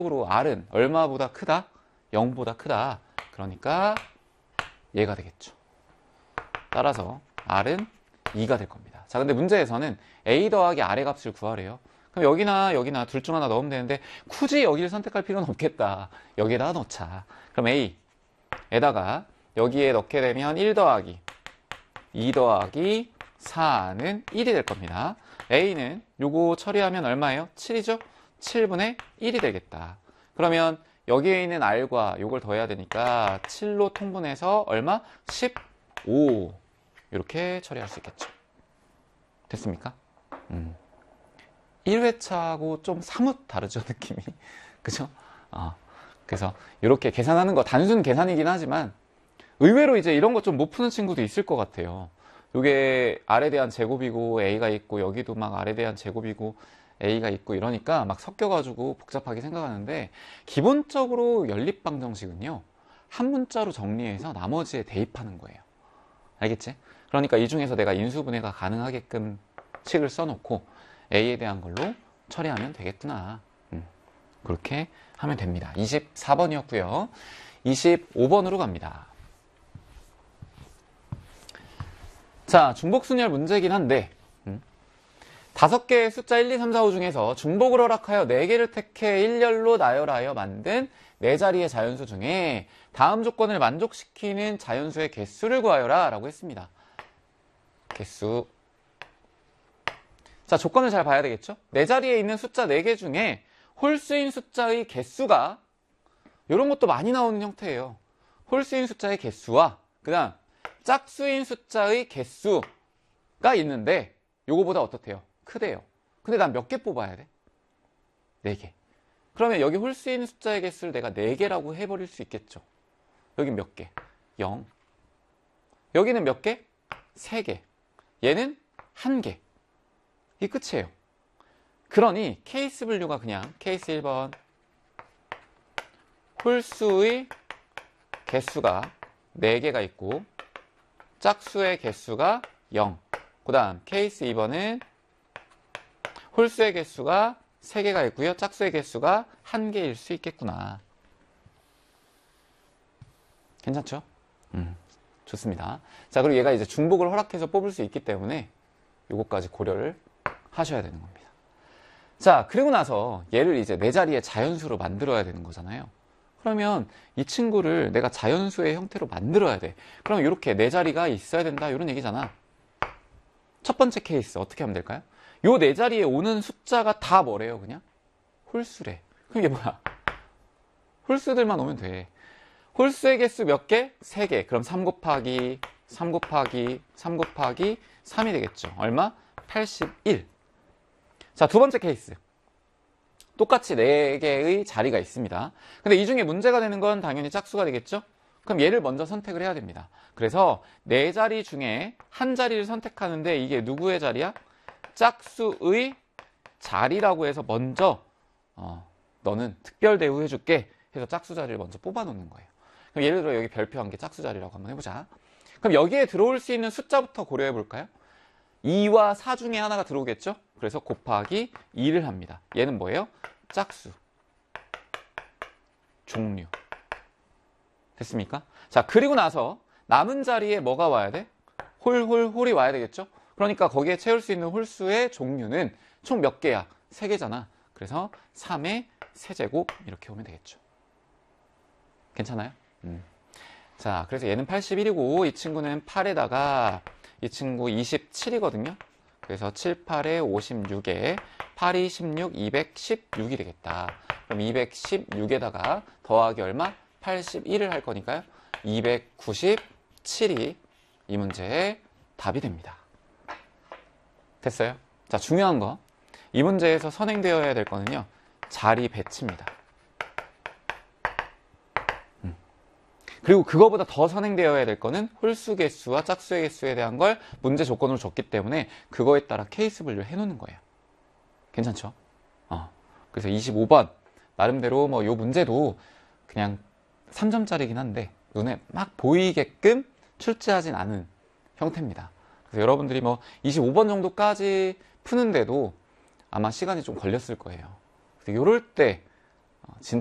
으로 R은 얼마보다 크다? 0보다 크다. 그러니까 얘가 되겠죠. 따라서 R은 2가 될 겁니다. 자, 근데 문제에서는 A 더하기 R의 값을 구하래요. 그럼 여기나 여기나 둘 중 하나 넣으면 되는데 굳이 여기를 선택할 필요는 없겠다. 여기에다가 넣자. 그럼 A에다가 여기에 넣게 되면 1 더하기 2 더하기 4는 1이 될 겁니다. A는 요거 처리하면 얼마예요? 7이죠? 7분의 1이 되겠다. 그러면 여기에 있는 R과 요걸 더해야 되니까 7로 통분해서 얼마? 15. 이렇게 처리할 수 있겠죠. 됐습니까? 1회차하고 좀 사뭇 다르죠, 느낌이. 그죠? 그래서 이렇게 계산하는 거 단순 계산이긴 하지만 의외로 이제 이런 거 좀 못 푸는 친구도 있을 것 같아요. 이게 R에 대한 제곱이고 A가 있고 여기도 막 R에 대한 제곱이고 A가 있고 이러니까 막 섞여가지고 복잡하게 생각하는데 기본적으로 연립방정식은요. 한 문자로 정리해서 나머지에 대입하는 거예요. 알겠지? 그러니까 이 중에서 내가 인수분해가 가능하게끔 식을 써놓고 A에 대한 걸로 처리하면 되겠구나. 그렇게 하면 됩니다. 24번이었고요. 25번으로 갑니다. 자, 중복순열 문제긴 한데 5개의 숫자 1, 2, 3, 4, 5 중에서 중복을 허락하여 4개를 택해 일렬로 나열하여 만든 4자리의 자연수 중에 다음 조건을 만족시키는 자연수의 개수를 구하여라 라고 했습니다. 개수. 자, 조건을 잘 봐야 되겠죠? 4자리에 있는 숫자 4개 중에 홀수인 숫자의 개수가 이런 것도 많이 나오는 형태예요. 홀수인 숫자의 개수와 그 다음 짝수인 숫자의 개수가 있는데 요거보다 어떻대요? 크대요. 근데 난 몇 개 뽑아야 돼? 4개. 그러면 여기 홀수인 숫자의 개수를 내가 4개라고 해버릴 수 있겠죠. 여긴 몇 개? 0. 여기는 몇 개? 3개. 얘는 1개. 이게 끝이에요. 그러니 케이스 분류가 그냥 케이스 1번 홀수의 개수가 4개가 있고 짝수의 개수가 0. 그 다음 케이스 2번은 홀수의 개수가 3개가 있고요. 짝수의 개수가 1개일 수 있겠구나. 괜찮죠? 좋습니다. 자, 그리고 얘가 이제 중복을 허락해서 뽑을 수 있기 때문에 요거까지 고려를 하셔야 되는 겁니다. 자, 그리고 나서 얘를 이제 4자리의 자연수로 만들어야 되는 거잖아요. 그러면 이 친구를 내가 자연수의 형태로 만들어야 돼. 그럼 이렇게 4자리가 있어야 된다 이런 얘기잖아. 첫 번째 케이스 어떻게 하면 될까요? 요 4자리에 오는 숫자가 다 뭐래요? 그냥 홀수래. 그럼 이게 뭐야? 홀수들만 오면 돼. 홀수의 개수 몇 개? 3개. 그럼 3 곱하기 3 곱하기 3 곱하기 3이 되겠죠. 얼마? 81. 자, 두 번째 케이스. 똑같이 4개의 자리가 있습니다. 근데 이 중에 문제가 되는 건 당연히 짝수가 되겠죠? 그럼 얘를 먼저 선택을 해야 됩니다. 그래서 4자리 중에 한 자리를 선택하는데 이게 누구의 자리야? 짝수의 자리라고 해서 먼저 너는 특별 대우해줄게 해서 짝수 자리를 먼저 뽑아 놓는 거예요. 그럼 예를 들어 여기 별표한 게 짝수 자리라고 한번 해보자. 그럼 여기에 들어올 수 있는 숫자부터 고려해 볼까요? 2와 4 중에 하나가 들어오겠죠? 그래서 곱하기 2를 합니다. 얘는 뭐예요? 짝수. 종류. 됐습니까? 자, 그리고 나서 남은 자리에 뭐가 와야 돼? 홀이 와야 되겠죠? 그러니까 거기에 채울 수 있는 홀수의 종류는 총 몇 개야? 3개잖아. 그래서 3의 세제곱 이렇게 오면 되겠죠. 괜찮아요? 자, 그래서 얘는 81이고 이 친구는 8에다가 이 친구 27이거든요. 그래서 7, 8에 56에 8이 16, 216이 되겠다. 그럼 216에다가 더하기 얼마? 81을 할 거니까요. 297이 이 문제의 답이 됩니다. 됐어요? 자, 중요한 거. 이 문제에서 선행되어야 될 거는요. 자리 배치입니다. 그리고 그거보다 더 선행되어야 될 거는 홀수 개수와 짝수의 개수에 대한 걸 문제 조건으로 줬기 때문에 그거에 따라 케이스 분류를 해놓는 거예요. 괜찮죠? 그래서 25번 나름대로 뭐 요 문제도 그냥 3점짜리긴 한데 눈에 막 보이게끔 출제하진 않은 형태입니다. 그래서 여러분들이 뭐 25번 정도까지 푸는데도 아마 시간이 좀 걸렸을 거예요. 그래서 요럴 때 진